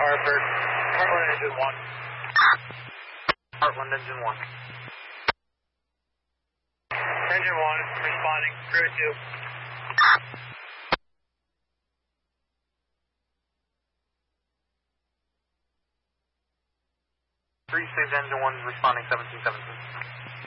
Hartford. Heartland Engine 1. Heartland Engine 1. Engine 1, responding. Crew 2. 36 Engine 1 responding 1717.